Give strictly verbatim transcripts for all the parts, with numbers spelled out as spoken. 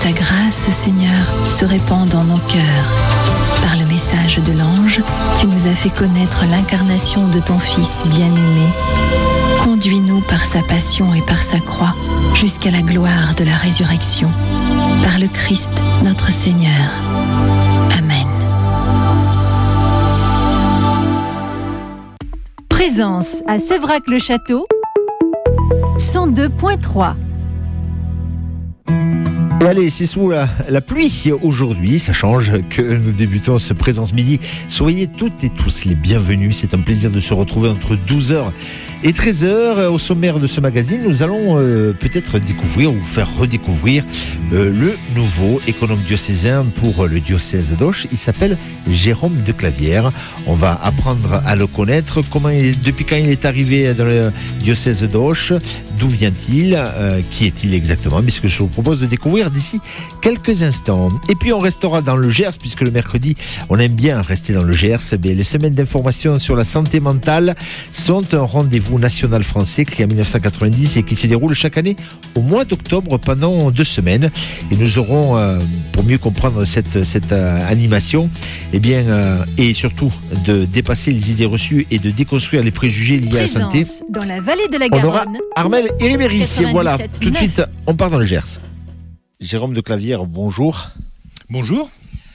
ta grâce, Seigneur, se répand dans nos cœurs. Par le message de l'ange, tu nous as fait connaître l'incarnation de ton Fils bien-aimé. Conduis-nous par sa passion et par sa croix jusqu'à la gloire de la résurrection. Par le Christ, notre Seigneur. Amen. Présence à Séverac-le-Château, cent deux point trois. Et allez, c'est sous la, la pluie aujourd'hui, ça change que nous débutons ce Présence Midi. Soyez toutes et tous les bienvenus, c'est un plaisir de se retrouver entre douze heures et treize heures. Au sommaire de ce magazine, nous allons euh, peut-être découvrir ou faire redécouvrir euh, le nouveau économe diocésain pour le diocèse d'Auch. Il s'appelle Jérôme de Clavière. On va apprendre à le connaître, comment il, depuis quand il est arrivé dans le diocèse d'Auch, d'où vient-il, euh, qui est-il exactement, mais ce que je vous propose de découvrir d'ici quelques instants. Et puis on restera dans le Gers, puisque le mercredi, on aime bien rester dans le Gers. Mais les semaines d'information sur la santé mentale sont un rendez-vous national français créé en dix-neuf cent quatre-vingt-dix et qui se déroule chaque année au mois d'octobre pendant deux semaines. Et nous aurons, euh, pour mieux comprendre cette, cette euh, animation, eh bien, euh, et surtout de dépasser les idées reçues et de déconstruire les préjugés liés Présence à la santé, dans la vallée de la on aura Garonne. Armel et Ribéry. Voilà, tout de neuf. suite, on part dans le Gers. Jérôme de Clavière, bonjour. Bonjour.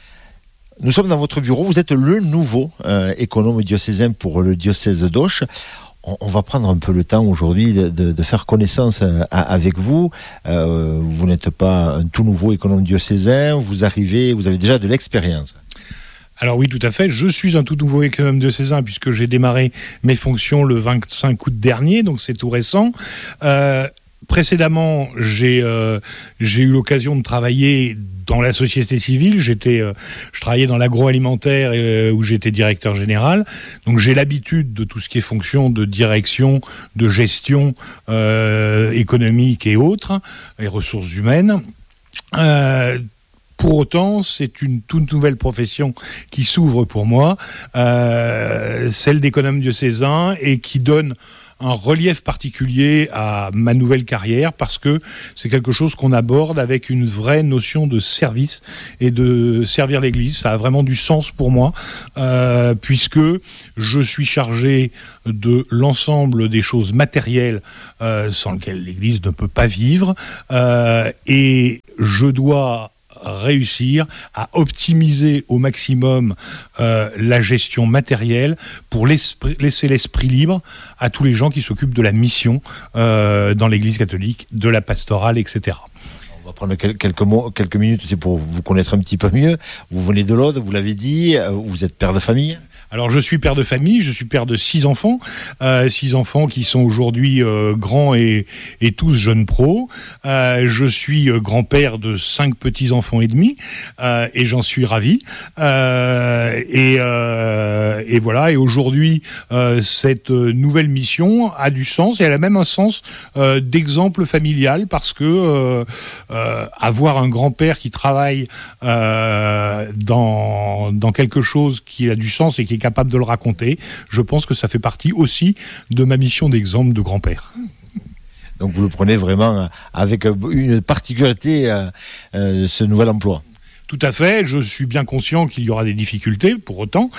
Nous sommes dans votre bureau. Vous êtes le nouveau euh, économe diocésain pour le diocèse d'Auch. On, on va prendre un peu le temps aujourd'hui de, de, de faire connaissance euh, avec vous. Euh, vous n'êtes pas un tout nouveau économe diocésain. Vous arrivez, vous avez déjà de l'expérience. Alors oui, tout à fait. Je suis un tout nouveau économe diocésain puisque j'ai démarré mes fonctions le vingt-cinq août dernier, donc c'est tout récent. Euh, Précédemment, j'ai euh, j'ai eu l'occasion de travailler dans la société civile. J'étais, euh, je travaillais dans l'agroalimentaire euh, où j'étais directeur général. Donc j'ai l'habitude de tout ce qui est fonction de direction, de gestion euh, économique et autres, et ressources humaines. Euh, Pour autant, c'est une toute nouvelle profession qui s'ouvre pour moi, euh, celle d'économe diocésain, et qui donne un relief particulier à ma nouvelle carrière parce que c'est quelque chose qu'on aborde avec une vraie notion de service et de servir l'Église. Ça a vraiment du sens pour moi euh, puisque je suis chargé de l'ensemble des choses matérielles euh, sans lesquelles l'Église ne peut pas vivre euh, et je dois réussir à optimiser au maximum euh, la gestion matérielle pour laisser l'esprit libre à tous les gens qui s'occupent de la mission euh, dans l'Église catholique, de la pastorale, et cetera. On va prendre quelques, mots, quelques minutes, c'est pour vous connaître un petit peu mieux. Vous venez de l'Aude, vous l'avez dit, vous êtes père de famille. Alors je suis père de famille, je suis père de six enfants, euh, six enfants qui sont aujourd'hui euh, grands et, et tous jeunes pros. Euh, je suis euh, grand-père de cinq petits-enfants et demi euh, et j'en suis ravi. Euh, et, euh, et voilà, et aujourd'hui euh, cette nouvelle mission a du sens et elle a même un sens euh, d'exemple familial parce que euh, euh, avoir un grand-père qui travaille euh, dans, dans quelque chose qui a du sens et qui est capable de le raconter, je pense que ça fait partie aussi de ma mission d'exemple de grand-père. Donc vous le prenez vraiment avec une particularité, euh, euh, ce nouvel emploi. Tout à fait, je suis bien conscient qu'il y aura des difficultés, pour autant.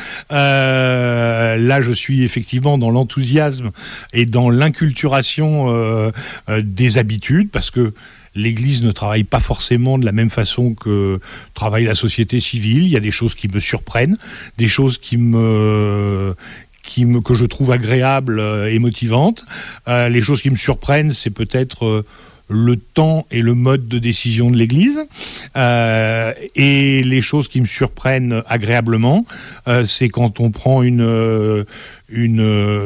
Euh, là, je suis effectivement dans l'enthousiasme et dans l'inculturation euh, euh, des habitudes, parce que l'Église ne travaille pas forcément de la même façon que travaille la société civile. Il y a des choses qui me surprennent, des choses qui me... Qui me, que je trouve agréables euh, et motivantes. Euh, les choses qui me surprennent, c'est peut-être euh, le temps et le mode de décision de l'Église. Euh, et les choses qui me surprennent agréablement, euh, c'est quand on prend une... Euh, une